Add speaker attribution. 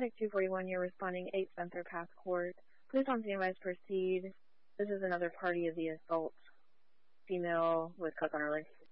Speaker 1: Paramedic 241, you're responding 8 Spencer Path Court. Please on standby to proceed. This is another party of the assault. Female with cuts on her leg.